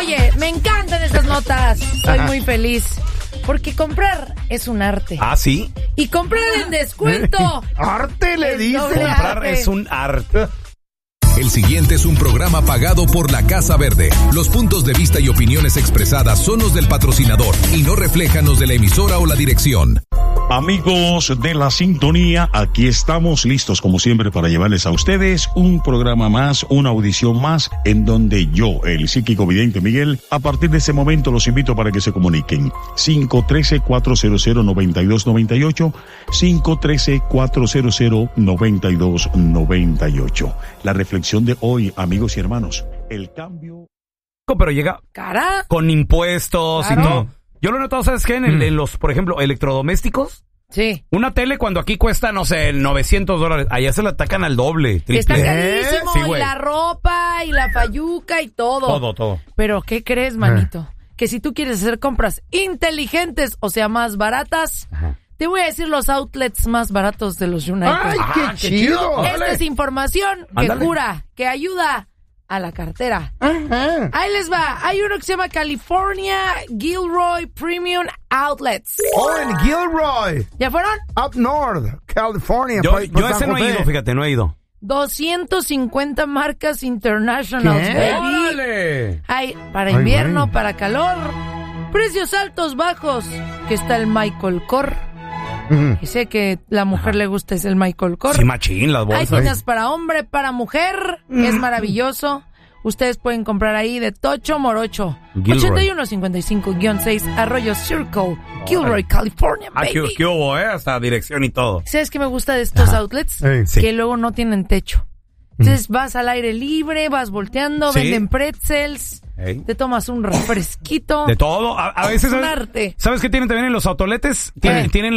Oye, me encantan estas notas. Soy muy feliz. Porque comprar es un arte. ¿Ah, sí? Y comprar en descuento. Arte le dice. Comprar es un arte. El siguiente es un programa pagado por la Casa Verde. Los puntos de vista y opiniones expresadas son los del patrocinador y no reflejan los de la emisora o la dirección. Amigos de la sintonía, aquí estamos listos como siempre para llevarles a ustedes un programa más, una audición más, en donde yo, el psíquico vidente Miguel, a partir de ese momento los invito para que se comuniquen. 513-400-9298, 513-400-9298. La reflexión de hoy, amigos y hermanos, el cambio... Pero llega ¿Cara? con impuestos Claro. y todo. Yo lo he notado, ¿sabes qué? En los, por ejemplo, electrodomésticos. Sí. Una tele cuando aquí cuesta, no sé, $900, allá se la atacan al doble, triple. Está carísimo. Sí, y güey. la ropa, y la fayuca, y todo. Todo. Pero, ¿qué crees, manito? Que si tú quieres hacer compras inteligentes, o sea, más baratas, te voy a decir los outlets más baratos de los United. ¡Ay, qué chido! Esta es información que Ándale. cura, que ayuda a la cartera. Ajá. Ahí les va. Hay uno que se llama California Gilroy Premium Outlets. Oh, en Gilroy, ¿Ya fueron? up north, California. Yo pa ese San no he José. ido, fíjate, no he ido. 250 marcas internationals, ¿Qué? baby. ¡Órale! Hay para Ay, invierno, güey. para calor. Precios altos, bajos. Que está el Michael Kors. Ujú. Y sé que la mujer le gusta es el Michael Kors. Sí, machín, las Hay bolsas. tiendas para hombre, para mujer. Es maravilloso. Ustedes pueden comprar ahí de Tocho Morocho. Gilroy. 8155-6 Arroyo Circle, Gilroy, California, Ah, baby. ¿qué hubo, hasta dirección y todo. ¿Sabes qué me gusta de estos outlets? Sí. Que luego no tienen techo. Entonces vas al aire libre, vas volteando, Sí. venden pretzels, Ey. te tomas un refresquito. De todo. A veces, Es un ¿sabes? arte. ¿Sabes qué tienen también en los autoletes? ¿Qué? Tienen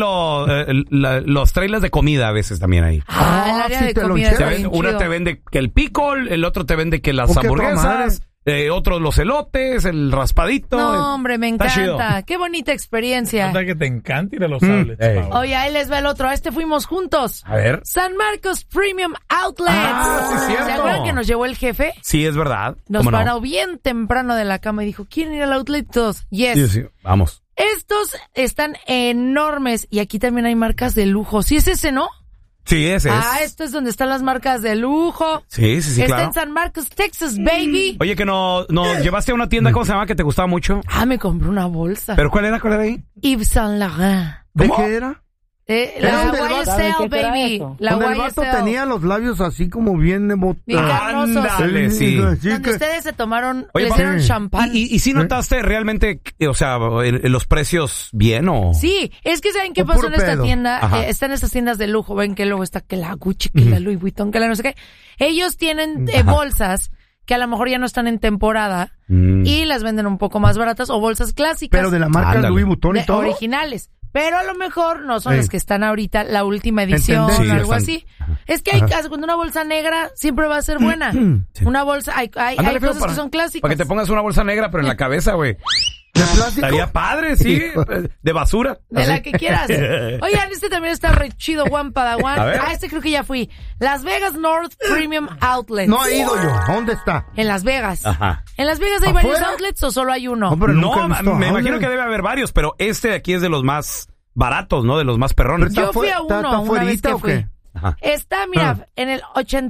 los trailers de comida a veces también ahí. El área sí, de te lo comida encheras. está ¿Sabes? bien Una chido. te vende que el pickle, el otro te vende que las Oh, qué toda hamburguesas, otros los elotes, el raspadito. No, hombre, me Está chido. encanta. Qué bonita experiencia. Nota que te encanta ir a los outlets, Pau. Oye, ahí les va el otro. A este fuimos juntos. A ver. San Marcos Premium Outlets. Ah, sí, cierto. ¿Se acuerdan que nos llevó el jefe? Sí, es verdad. Nos ¿Cómo no? paró bien temprano de la cama y dijo, ¿quieren ir al outlet? Todos, yes. Sí, sí. Vamos. Estos están enormes y aquí también hay marcas de lujo. ¿Sí es ese, no? Sí, ese es. Esto es donde están las marcas de lujo. Sí, Está claro. en San Marcos, Texas, baby. Oye, que nos llevaste a una tienda, ¿cómo se llama? Que te gustaba mucho. Me compré una bolsa. ¿Pero cuál era ahí? Yves Saint Laurent. ¿De ¿Cómo? qué era? La donde el YSL, vato- baby. La Donde el vato YSL. tenía los labios así como bien Bien carnosos. Ándale, sí. Así Donde que- ustedes se tomaron, Oye, les dieron sí. champán. ¿Y si notaste realmente, o sea, los precios bien o...? Sí, es que ¿saben qué O pasó puro en esta pedo. tienda? Ajá. Están estas tiendas de lujo, ven que luego está que la Gucci, que la Louis Vuitton, que la no sé qué. Ellos tienen bolsas que a lo mejor ya no están en temporada y las venden un poco más baratas o bolsas clásicas. Pero de la marca Ándale. Louis Vuitton y de todo. originales. Pero a lo mejor no son las que están ahorita, la última edición Entendemos. o algo Sí, así. Es que hay casos, cuando una bolsa negra siempre va a ser buena. Sí. Una bolsa, hay Ándale, feo, cosas que son clásicas. Para que te pongas una bolsa negra, pero en la cabeza, güey. ¿De plástico? Estaría padre, sí. De basura. De Así. la que quieras. Oigan, este también está re chido, Juan Padawan. A ver. Este creo que ya fui. Las Vegas North Premium Outlets. No he ido yo. ¿Dónde está? En Las Vegas. Ajá. ¿En Las Vegas hay ¿Afuera? varios outlets o solo hay uno? Hombre, nunca No, he visto me imagino outlet. que debe haber varios, pero este de aquí es de los más baratos, ¿no? De los más perrones. Yo fui a uno ¿Está una vez fuerita que o qué? fui. Ajá. Está, mira, en el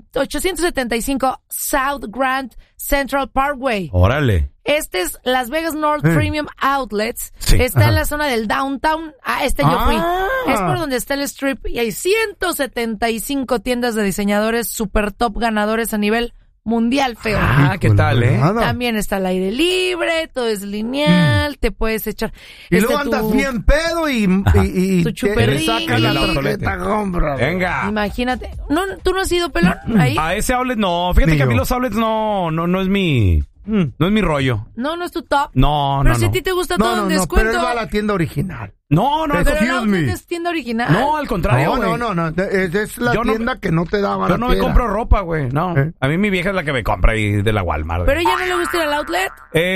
875 South Grand Central Parkway. Órale. Este es Las Vegas North Premium Outlets. Sí. Está en la zona del downtown. Yo fui. Ah. Es por donde está el strip y hay 175 tiendas de diseñadores super top ganadores a nivel mundial, feo. Ah, ¿qué tal, Nada. También está al aire libre, todo es lineal, te puedes echar. Y luego andas bien pedo y Tu te chuperrín. sacan la El tarjeta, compra. Venga. Imagínate. No, ¿tú no has ido, pelón? Ahí. A ese outlet no. Fíjate Ni que a mí yo. los outlets no es mi... No es mi rollo. No es tu top. No, Pero no, si a no. ti te gusta todo en pero descuento. él va a la tienda original. No, Pero el Excuse outlet me. es tienda original. No, al contrario, güey. No. Es la Yo no- tienda que no te daba Yo no me compro ropa, güey. No. ¿Eh? A mí mi vieja es la que me compra ahí de la Walmart. Pero güey. ya no le gusta ir al outlet.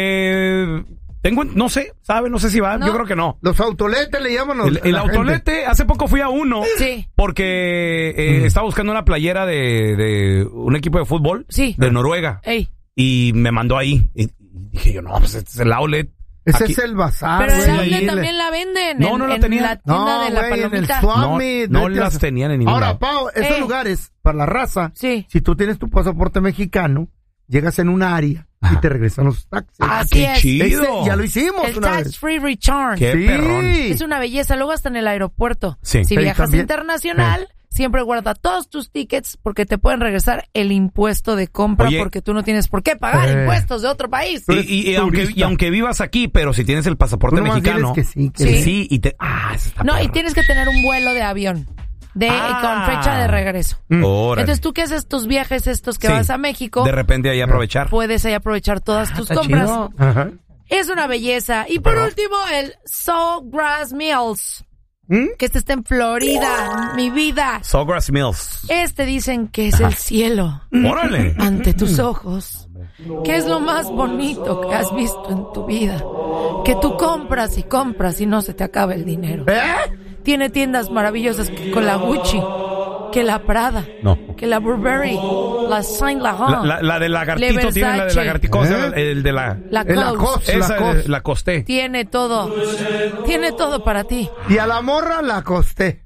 No sé, ¿sabe? No sé si va. ¿No? Yo creo que no. Los autoletes le llaman El la gente. autolete, hace poco fui a uno. Sí. Porque estaba buscando una playera de un equipo de fútbol. Sí. De Noruega. Ey. Y me mandó ahí. Y Dije yo, no, pues este es el outlet. Ese Aquí. es el bazar, Pero el güey. outlet ahí también la venden. No, no la en tenían. la tienda de la güey, en el palomita. Swami. No vete las a- tenían en ningún Ahora, lado. Pau, esos lugares, para la raza, Sí. si tú tienes tu pasaporte mexicano, llegas en un área y te regresan los taxis. Así ¡Qué es. chido! Ese ya lo hicimos El una Tax vez. Free Return. ¡Qué Sí. perrón! Es una belleza. Luego hasta en el aeropuerto. Sí. Si Sí, viajas también. internacional, siempre guarda todos tus tickets porque te pueden regresar el impuesto de compra Oye. porque tú no tienes por qué pagar impuestos de otro país. Tú eres Y turista. aunque vivas aquí, pero si tienes el pasaporte Tú nomás mexicano, diles que sí, que Sí. sí, y te... eso está No, y perro. tienes que tener un vuelo de avión con fecha de regreso. Órale. Entonces, tú que haces tus viajes estos que Sí. vas a México, De repente ahí aprovechar. puedes ahí aprovechar todas tus está compras. chido. Ajá. Es una belleza. Y por último, el Sawgrass Mills, que este está en Florida, mi vida. Sawgrass Mills. Este dicen que es el cielo ¡Órale! ante tus ojos, que es lo más bonito que has visto en tu vida, que tú compras y no se te acaba el dinero. Tiene tiendas maravillosas con la Gucci, que la Prada, No. que la Burberry, la Saint Laurent, La de lagartito Le tiene la de Versace. lagartito. ¿Cómo se llama? El de la... la El Coast. Lacoste. Esa la costé. Tiene todo para ti. Y a la morra la acosté.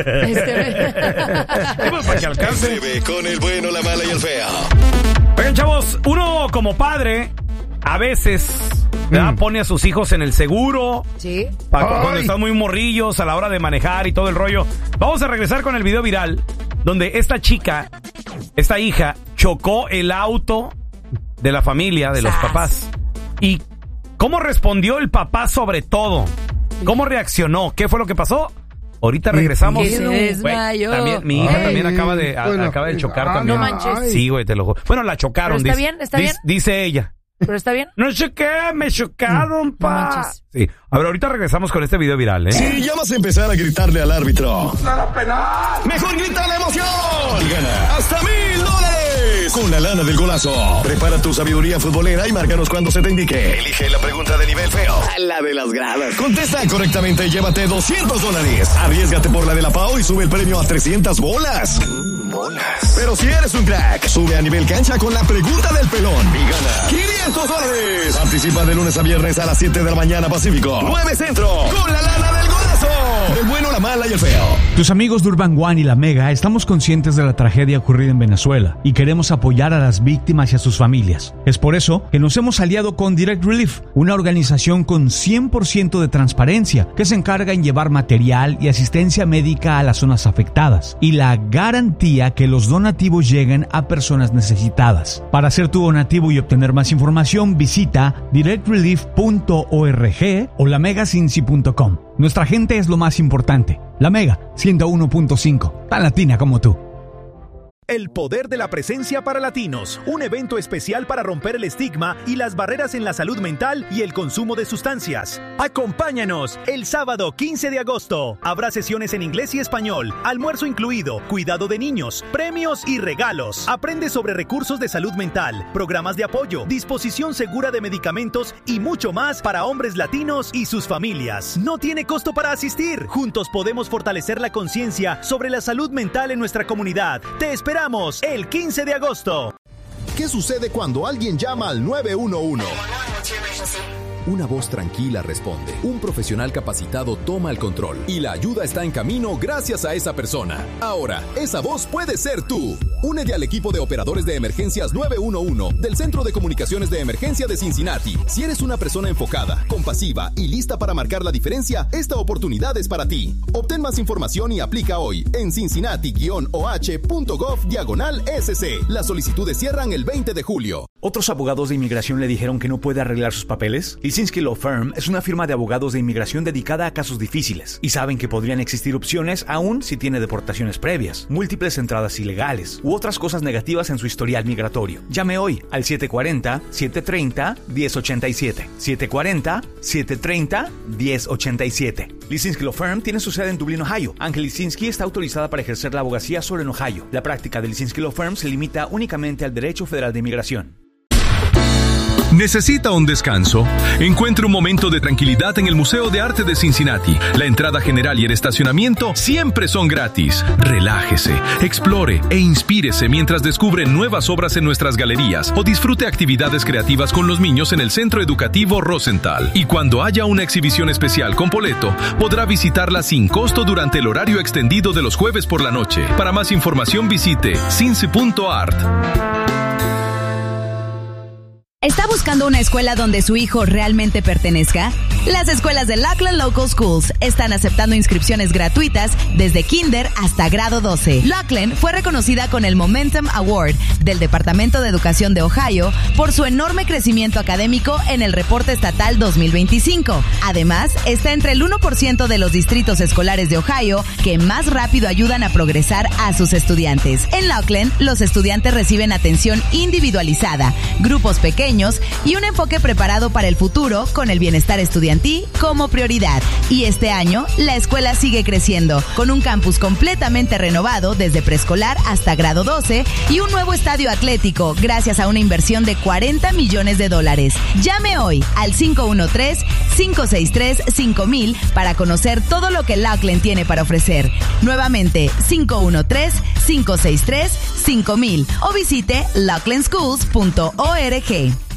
Para que alcance. Bebe con el bueno, la mala y el feo. Oigan, chavos, uno como padre a veces ¿verdad? Pone a sus hijos en el seguro Sí. cuando Ay. están muy morrillos a la hora de manejar y todo el rollo. Vamos a regresar con el video viral donde esta hija chocó el auto de la familia, de los ¡Sas! papás. Y cómo respondió el papá sobre todo. ¿Cómo reaccionó? ¿Qué fue lo que pasó? Ahorita regresamos. Que se desmayó. Güey, también, mi hija Ay, también acaba de bueno, chocar ah, también. no manches. Sí, güey, te lo juro. Bueno, la chocaron. ¿Pero está dice- bien? ¿Está bien? Dice ella. ¿Pero está bien? No choqué, me chocaron, pa. manches. Sí. A ver, ahorita regresamos con este video viral, ¿eh? Si ya vas a empezar a gritarle al árbitro, mejor grita la emoción y gana hasta $1,000 con la lana del golazo. Prepara tu sabiduría futbolera y márcanos cuando se te indique. Elige la pregunta de nivel feo, la de las gradas. Contesta correctamente y llévate $200. Arriésgate por la de la Pau y sube el premio a 300 bolas. Bolas. Pero si eres un crack, sube a nivel cancha con la pregunta del pelón y gana $500. Participa de lunes a viernes a las 7 de la mañana Pacífico, 9 Centro, con la lana del golazo. El bueno, la mala y el feo. Tus amigos de Urban One y La Mega estamos conscientes de la tragedia ocurrida en Venezuela y queremos apoyar a las víctimas y a sus familias. Es por eso que nos hemos aliado con Direct Relief, una organización con 100% de transparencia que se encarga en llevar material y asistencia médica a las zonas afectadas y la garantía que los donativos lleguen a personas necesitadas. Para hacer tu donativo y obtener más información, visita directrelief.org o lamegacincy.com. Nuestra gente es lo más importante. La Mega 101.5, tan latina como tú. El poder de la presencia para latinos, un evento especial para romper el estigma y las barreras en la salud mental y el consumo de sustancias. Acompáñanos el sábado 15 de agosto. Habrá sesiones en inglés y español, almuerzo incluido, cuidado de niños, premios y regalos. Aprende sobre recursos de salud mental, programas de apoyo, disposición segura de medicamentos y mucho más para hombres latinos y sus familias. No tiene costo para asistir. Juntos podemos fortalecer la conciencia sobre la salud mental en nuestra comunidad. Te esperamos el 15 de agosto. ¿Qué sucede cuando alguien llama al 911? Una voz tranquila responde. Un profesional capacitado toma el control. Y la ayuda está en camino gracias a esa persona. Ahora, esa voz puede ser tú. Únete al equipo de operadores de emergencias 911 del Centro de Comunicaciones de Emergencia de Cincinnati. Si eres una persona enfocada, compasiva y lista para marcar la diferencia, esta oportunidad es para ti. Obtén más información y aplica hoy en cincinnati-oh.gov/SC. Las solicitudes cierran el 20 de julio. ¿Otros abogados de inmigración le dijeron que no puede arreglar sus papeles? Lisinski Law Firm es una firma de abogados de inmigración dedicada a casos difíciles y saben que podrían existir opciones aún si tiene deportaciones previas, múltiples entradas ilegales u otras cosas negativas en su historial migratorio. Llame hoy al 740-730-1087. 740-730-1087. Lisinski Law Firm tiene su sede en Dublín, Ohio. Ángel Lisinski está autorizada para ejercer la abogacía solo en Ohio. La práctica de Lisinski Law Firm se limita únicamente al derecho federal de inmigración. ¿Necesita un descanso? Encuentre un momento de tranquilidad en el Museo de Arte de Cincinnati. La entrada general y el estacionamiento siempre son gratis. Relájese, explore e inspírese mientras descubre nuevas obras en nuestras galerías o disfrute actividades creativas con los niños en el Centro Educativo Rosenthal. Y cuando haya una exhibición especial con boleto, podrá visitarla sin costo durante el horario extendido de los jueves por la noche. Para más información visite cincy.art. ¿Está buscando una escuela donde su hijo realmente pertenezca? Las escuelas de Lackland Local Schools están aceptando inscripciones gratuitas desde kinder hasta grado 12. Lackland fue reconocida con el Momentum Award del Departamento de Educación de Ohio por su enorme crecimiento académico en el reporte estatal 2025. Además, está entre el 1% de los distritos escolares de Ohio que más rápido ayudan a progresar a sus estudiantes. En Lackland, los estudiantes reciben atención individualizada, grupos pequeños y un enfoque preparado para el futuro con el bienestar estudiantil como prioridad. Y este año, la escuela sigue creciendo, con un campus completamente renovado desde preescolar hasta grado 12 y un nuevo estadio atlético gracias a una inversión de $40 millones. Llame hoy al 513-563-5000 para conocer todo lo que Lackland tiene para ofrecer. Nuevamente, 513-563-5000 o visite lacklandschools.org.